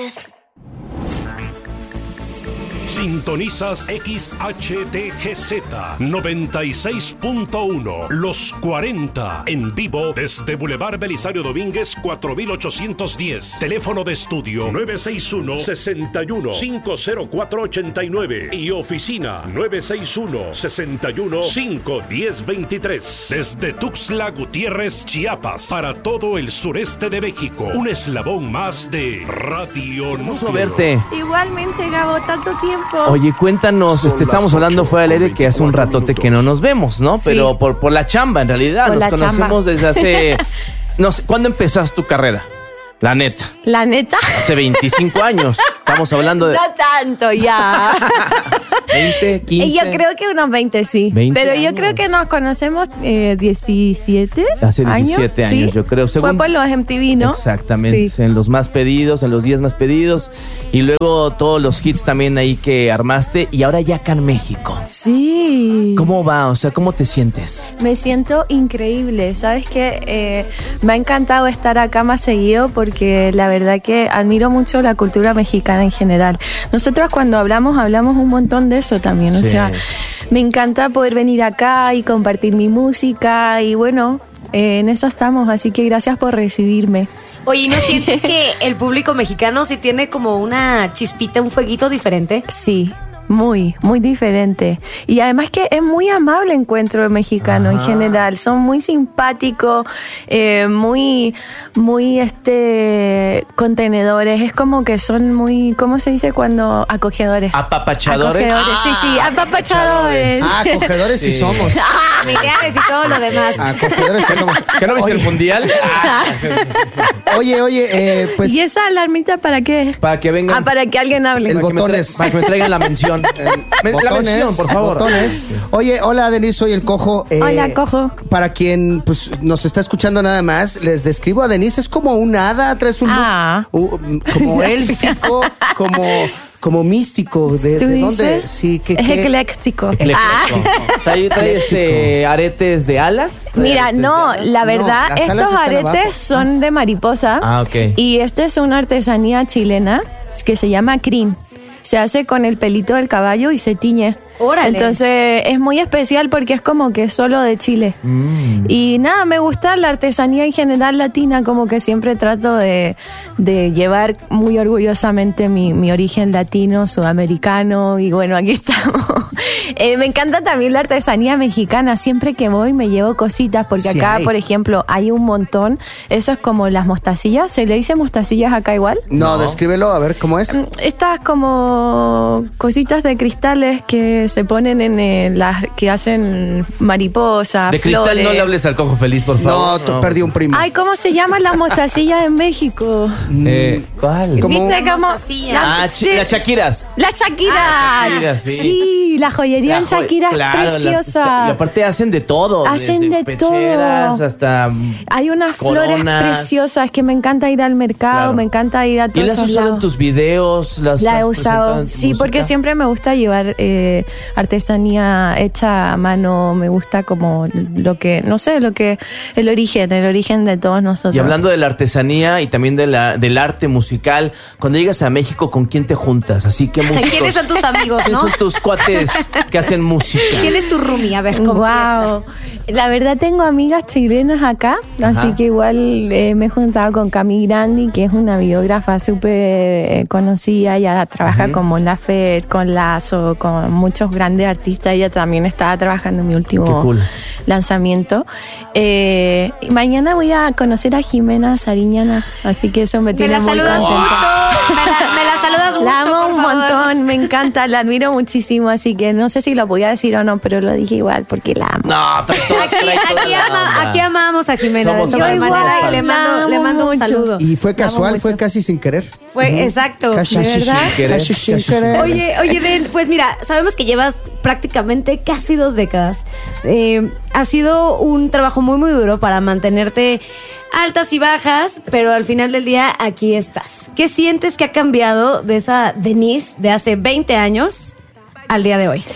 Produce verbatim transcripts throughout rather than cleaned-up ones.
Pues... Sintonizas X H D G Z noventa y seis punto uno, Los cuarenta, en vivo desde Boulevard Belisario Domínguez cuatro mil ochocientos diez. Teléfono de estudio nueve seis uno, seis uno, cinco cero cuatro, ocho nueve y oficina nueve seis uno, seis uno, cinco uno cero, dos tres. Desde Tuxtla Gutiérrez, Chiapas, para todo el sureste de México. Un eslabón más de Radio Núcleo. Verte. Igualmente, Gabo, tanto tiempo. Oye, cuéntanos, este, estamos hablando fuera del aire que hace un ratote que no nos vemos, ¿no? Sí. Pero por, por la chamba, en realidad. Por nos la conocemos chamba. desde hace... No sé, ¿cuándo empezaste tu carrera? La neta. ¿La neta? Hace veinticinco años. Estamos hablando de... No tanto, ya. veinte, quince. Yo creo que unos veinte, sí. veinte Pero yo años. creo que nos conocemos eh, diecisiete Hace diecisiete años, ¿sí? yo creo. Según... Fue por los M T V, ¿no? Exactamente, Sí. en los más pedidos, en los diez más pedidos. Y luego todos los hits también ahí que armaste. Y ahora ya acá en México. Sí. ¿Cómo va? O sea, ¿cómo te sientes? Me siento increíble. Sabes que eh, me ha encantado estar acá más seguido porque la verdad que admiro mucho la cultura mexicana en general. Nosotros cuando hablamos, hablamos un montón de eso también. O Sí. sea, me encanta poder venir acá y compartir mi música y bueno, eh, en eso estamos. Así que gracias por recibirme. Oye, ¿y no sientes que el público mexicano sí tiene como una chispita, un fueguito diferente? Sí. Muy, muy diferente. Y además que es muy amable encuentro el mexicano. Ajá. En general. Son muy simpáticos, eh, muy, muy este contenedores. Es como que son muy, ¿cómo se dice cuando? Acogedores. ¿Apapachadores? Acogedores, Ah, sí, sí, apapachadores. Ah, acogedores sí, Sí. somos. Familiares y todo lo demás. Acogedores sí somos. ¿Que no viste el mundial? Ah, Oye, oye, eh, pues ¿Y esa alarmita para qué? para que vengan. Ah, para que alguien hable. El para que me tra- botones. para que me traigan la mención. Me- la botones, mención, por favor. botones. Oye, hola Denise, soy el Cojo. Eh, Hola, Cojo. Para quien pues nos está escuchando nada más, les describo a Denise, es como un hada, traes un look, Ah. uh, como élfico, como, como místico. ¿De, ¿Tú de dices? dónde? Sí, que, Es que- ecléctico. Ecléctico. Ah. Trae, trae este, aretes de alas. Trae Mira, aretes no, de alas. la verdad, No, las alas estos están aretes abajo. son de mariposa. Ah, ok. Y esta es una artesanía chilena que se llama crin. Se hace con el pelito del caballo y se tiñe. Órale. Entonces es muy especial porque es como que es solo de Chile. Mm. Y nada, me gusta la artesanía en general latina, como que siempre trato de, de llevar muy orgullosamente mi, mi origen latino, sudamericano, y bueno, aquí estamos. Eh, me encanta también la artesanía mexicana, siempre que voy me llevo cositas, porque Sí acá, hay. por ejemplo, hay un montón, eso es como las mostacillas, ¿se le dice mostacillas acá igual? No, descríbelo, a ver cómo es. Estas como cositas de cristales que se ponen en eh, las que hacen mariposas, De cristal flores. no le hables al Cojo feliz, por No, favor. tú perdí un primo. Ay, ¿cómo se llaman las mostacillas en México? Eh, ¿Cuál? ¿Cómo? ¿Viste cómo? Mostacilla. Ah, chi- las Shakiras. Las Shakiras. Ah, Shakiras, sí. Sí, la joyería en La jo- Shakira claro, es la- preciosa. y aparte hacen de todo. Hacen desde de todo. pecheras hasta... Hay unas flores coronas. preciosas que me encanta ir al mercado, Claro. me encanta ir a ¿Y todos las has esos usado en lados. tus videos? ¿Las La he has presentado usado, en tu sí, música? porque siempre me gusta llevar eh, artesanía hecha a mano, me gusta como lo que, no sé, lo que, el origen, el origen de todos nosotros. Y hablando de la artesanía y también de la, del arte musical, cuando llegas a México, ¿con quién te juntas? Así que músicos. ¿Quiénes son tus amigos, ¿Quiénes no? son tus cuates que hacen música? ¿Quién es tu roomie? A ver, confiesa. Wow. La verdad tengo amigas chilenas acá, Ajá. así que igual eh, me he juntado con Cami Grandi, que es una biógrafa súper eh, conocida. Ella trabaja Ujú. con Mon Laferte, con Lazo, con muchos grandes artistas. Ella también estaba trabajando en mi último Qué cool. lanzamiento. Eh, y mañana voy a conocer a Jimena Sariñana, así que eso me Me tiene la muy saludas contenta. mucho. Me la, me la saludas mucho. La amo por un favor. montón, me encanta, la admiro muchísimo, así que no sé si lo voy a decir o no, pero lo dije igual porque la amo. No, trae todo- Aquí, trae toda aquí, la ama- onda. aquí amamos a Jimena Somos de fans, sobremanera somos y le fans. mando, le La mando un amo saludo. Y fue La amo casual, mucho. fue casi sin querer. Fue exacto. Casi ¿de sin verdad? querer. Casi sin sin querer. Oye, oye, Den, pues mira, sabemos que llevas prácticamente casi dos décadas. Eh, ha sido un trabajo muy, muy duro para mantenerte altas y bajas, pero al final del día aquí estás. ¿Qué sientes que ha cambiado de esa Denise de hace veinte años al día de hoy?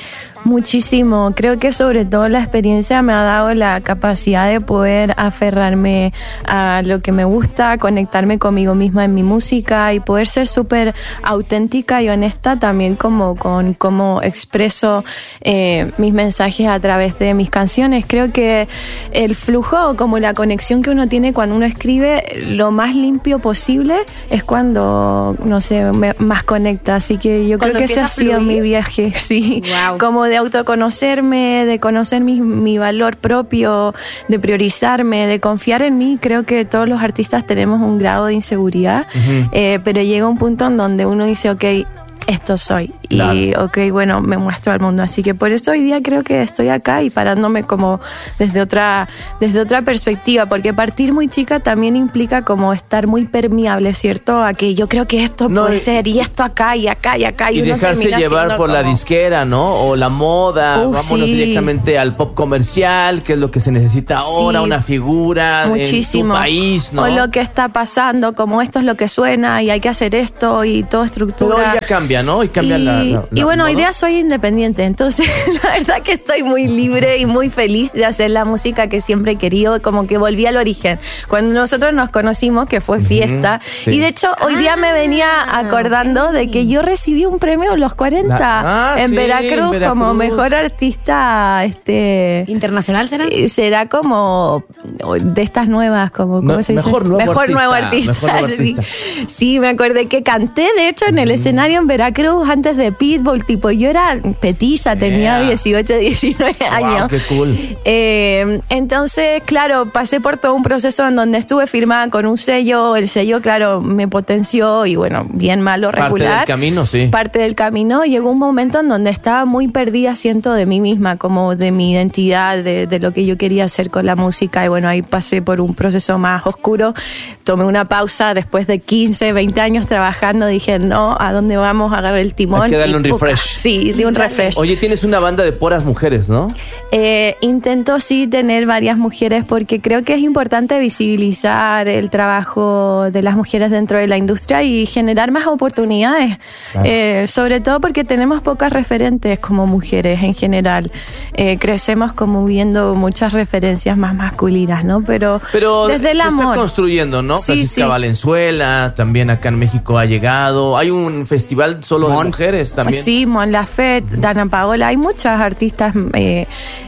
Muchísimo. Creo que sobre todo la experiencia me ha dado la capacidad de poder aferrarme a lo que me gusta, conectarme conmigo misma en mi música y poder ser súper auténtica y honesta también como con cómo expreso eh, mis mensajes a través de mis canciones. Creo que el flujo, como la conexión que uno tiene cuando uno escribe, lo más limpio posible es cuando, no sé, me, más conecta. Así que yo Cuando creo que ese ha sido mi viaje, sí. Wow. Como de autoconocerme, de conocer mi, mi valor propio, de priorizarme, de confiar en mí. Creo que todos los artistas tenemos un grado de inseguridad, uh-huh. eh, pero llega un punto en donde uno dice, ok, esto soy. Claro. Y ok, bueno, me muestro al mundo. Así que por eso hoy día creo que estoy acá y parándome como desde otra, desde otra perspectiva, porque partir muy chica también implica como estar muy permeable, ¿cierto? A que yo creo que esto no, puede y, ser, y esto acá, y acá, y acá. Y, y uno dejarse llevar por como... la disquera, ¿no? O la moda. Uh, Vámonos sí. directamente al pop comercial, que es lo que se necesita ahora, sí. una figura Muchísimo. en tu país, ¿no? O lo que está pasando, como esto es lo que suena, y hay que hacer esto, y todo estructura. Pero ya cambia, ¿no? Y cambia y, la, la, la... Y bueno, ¿no? hoy día soy independiente, entonces la verdad que estoy muy libre y muy feliz de hacer la música que siempre he querido, como que volví al origen. Cuando nosotros nos conocimos, que fue fiesta, uh-huh, sí. y de hecho hoy día me venía acordando de que yo recibí un premio en los cuarenta la, ah, en, sí, Veracruz, en Veracruz como mejor artista este internacional. ¿Será? Será como de estas nuevas, como ¿cómo no, se dice? Mejor nuevo mejor artista, nuevo artista. Mejor nuevo artista. Sí. sí, me acordé que canté, de hecho, en el uh-huh. escenario en Veracruz antes de Pitbull, tipo, yo era petiza, tenía yeah. dieciocho, diecinueve años. Wow, qué cool. Eh, entonces, claro, pasé por todo un proceso en donde estuve firmada con un sello, el sello, claro, me potenció y bueno, bien malo, regular. Parte del camino, sí. Parte del camino. Llegó un momento en donde estaba muy perdida, siento, de mí misma, como de mi identidad, de, de lo que yo quería hacer con la música y bueno, ahí pasé por un proceso más oscuro. Tomé una pausa después de quince, veinte años trabajando, dije, no, ¿a dónde vamos? Agarré el timón. Hay que darle un refresh. Sí, de un refresh. Oye, tienes una banda de puras mujeres, ¿no? Eh, intento sí tener varias mujeres porque creo que es importante visibilizar el trabajo de las mujeres dentro de la industria y generar más oportunidades. Claro. Eh, sobre todo porque tenemos pocas referentes como mujeres en general. Eh, crecemos como viendo muchas referencias más masculinas, ¿no? Pero, Pero desde el se amor. está construyendo, ¿no? Sí, Francisca sí. Valenzuela, también acá en México ha llegado. Hay un festival solo Mon. de mujeres también. Sí, Mon Laferte, Dana Paola, hay muchas artistas eh,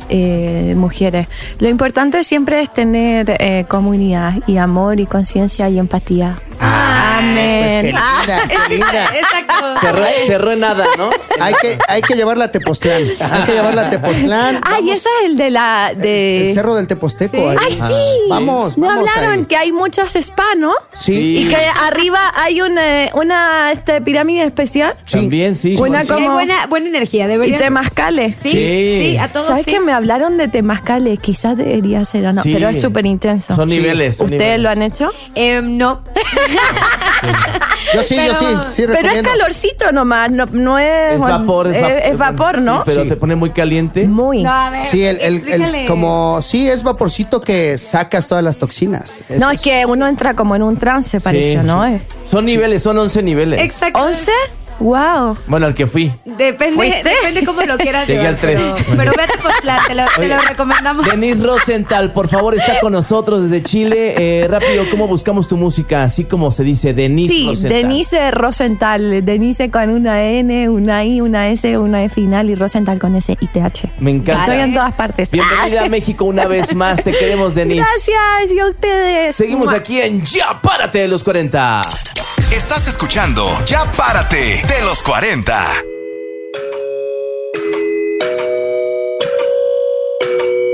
eh, mujeres. Lo importante siempre es tener eh, comunidad y amor y conciencia y empatía. Ah, amén. Pues qué linda, qué linda. Exacto. Cerró, cerró en nada, ¿no? Hay que, hay que llevarla a Tepoztlán. Hay que llevarla a Tepoztlán. Ay, ese es el de la... De... El, el Cerro del Teposteco. Sí. Ahí. Ay, sí. Vamos, Me vamos hablaron ahí. que hay muchos spa, ¿no? Sí. Y que arriba hay una, una este, pirámide especial. Sí. También, sí. Una Sí, como... hay buena, buena energía, debería. Y temazcales. Sí, Sí. sí, a todos. ¿Sabes sí. que me hablaron de temazcales? Quizás debería ser o no, Sí. pero es súper intenso. Son Sí. niveles. son ¿Ustedes niveles. lo han hecho? Eh, no. Yo sí, Pero- yo sí. sí Pero es recomiendo. calorcito nomás, no, no es... Es vapor, es, es, vapor, es vapor, ¿no? Sí, pero Sí. te pone muy caliente. Muy. No, a ver, Sí, el, el, explícale. el, como, sí, es vaporcito que sacas todas las toxinas. Eso No, es que uno entra como en un trance, parece, Sí, ¿no? sí. Son niveles, son once niveles. Exacto. ¿once? Wow. Bueno, al que fui. Depende, ¿Fuiste? depende cómo lo quieras Llegué llevar. al tres. Pero, pero vete pues, la, te, lo, te lo Oye, recomendamos. Denise Rosenthal, por favor, está con nosotros desde Chile. Eh, rápido, ¿cómo buscamos tu música? Así como se dice, Denise Sí, Rosenthal. Denise Rosenthal. Denise con una N, una I, una S, una E final y Rosenthal con S y T H. Me encanta. Estoy en todas partes. Bienvenida Ah. a México una vez más. Te queremos, Denise. Gracias, y a ustedes. Seguimos Mua. aquí en Ya Párate de los cuarenta. Estás escuchando Ya Párate de los cuarenta.